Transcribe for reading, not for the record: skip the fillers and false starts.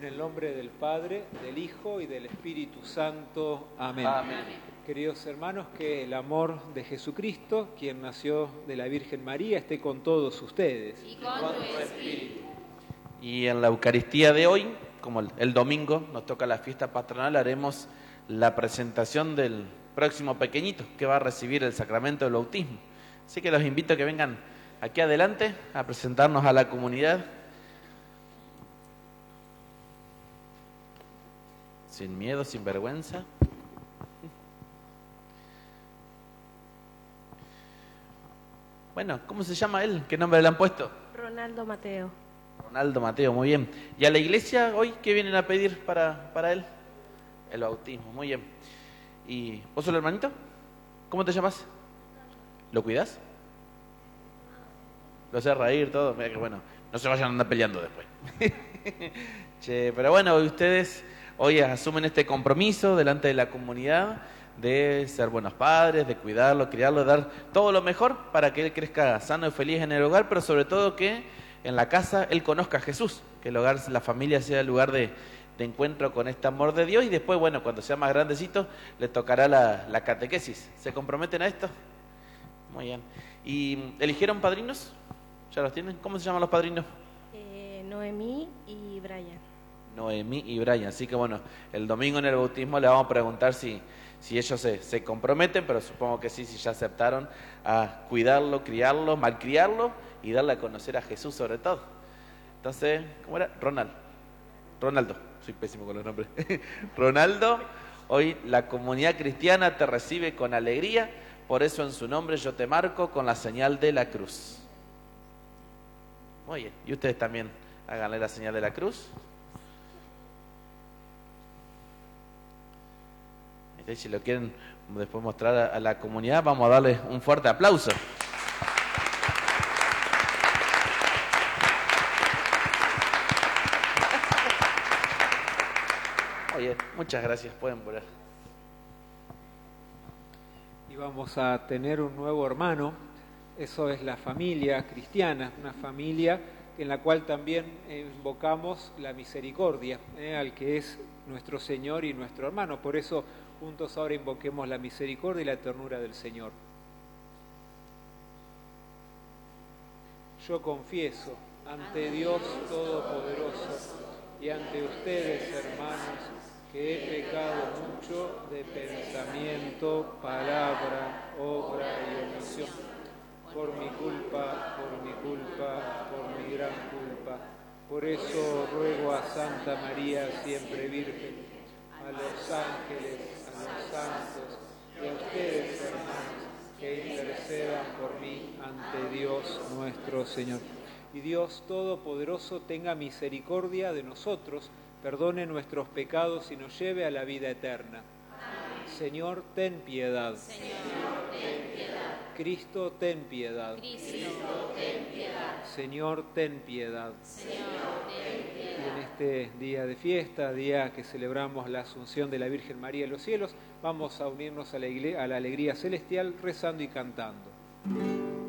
En el nombre del Padre, del Hijo y del Espíritu Santo. Amén. Amén. Queridos hermanos, que el amor de Jesucristo, quien nació de la Virgen María, esté con todos ustedes. Y con tu espíritu. Y en la Eucaristía de hoy, como el domingo nos toca la fiesta patronal, haremos la presentación del próximo pequeñito que va a recibir el sacramento del bautismo. Así que los invito a que vengan aquí adelante a presentarnos a la comunidad. Sin miedo, sin vergüenza. Bueno, ¿cómo se llama él? ¿Qué nombre le han puesto? Ronaldo Mateo. Ronaldo Mateo, muy bien. ¿Y a la iglesia hoy qué vienen a pedir para él? El bautismo, muy bien. ¿Y vos sos el hermanito? ¿Cómo te llamas? ¿Lo cuidás? Lo hace reír todo. Mira que bueno, no se vayan a andar peleando después. Che, pero bueno, ustedes hoy asumen este compromiso delante de la comunidad de ser buenos padres, de cuidarlo, criarlo, dar todo lo mejor para que él crezca sano y feliz en el hogar, pero sobre todo que en la casa él conozca a Jesús, que el hogar, la familia sea el lugar de encuentro con este amor de Dios y después, bueno, cuando sea más grandecito, le tocará la catequesis. ¿Se comprometen a esto? Muy bien. ¿Y eligieron padrinos? ¿Ya los tienen? ¿Cómo se llaman los padrinos? Noemí y Brian. Noemí y Brian. Así que bueno, el domingo en el bautismo le vamos a preguntar si ellos se comprometen, pero supongo que sí, si ya aceptaron a cuidarlo, criarlo, malcriarlo y darle a conocer a Jesús sobre todo. Entonces, ¿cómo era? Ronaldo, soy pésimo con los nombres. Ronaldo, hoy la comunidad cristiana te recibe con alegría, por eso en su nombre yo te marco con la señal de la cruz. Muy bien, y ustedes también háganle la señal de la cruz. Si lo quieren después mostrar a la comunidad, vamos a darles un fuerte aplauso. Muy bien, muchas gracias, pueden volar. Y vamos a tener un nuevo hermano, eso es la familia cristiana, una familia en la cual también invocamos la misericordia, al que es nuestro Señor y nuestro hermano. Por eso juntos ahora invoquemos la misericordia y la ternura del Señor. Yo confieso ante Dios Todopoderoso y ante ustedes, hermanos, que he pecado mucho de pensamiento, palabra, obra y omisión. Por mi culpa, por mi gran culpa. Por eso ruego a Santa María, siempre Virgen, a los ángeles, a los santos y a ustedes, hermanos, que intercedan por mí ante Dios nuestro Señor. Y Dios Todopoderoso tenga misericordia de nosotros, perdone nuestros pecados y nos lleve a la vida eterna. Amén. Señor, ten piedad. Señor, ten piedad. Cristo, ten piedad. Cristo, ten piedad. Señor, ten piedad. Señor, ten piedad. Y en este día de fiesta, día que celebramos la Asunción de la Virgen María en los cielos, vamos a unirnos a la alegría celestial rezando y cantando.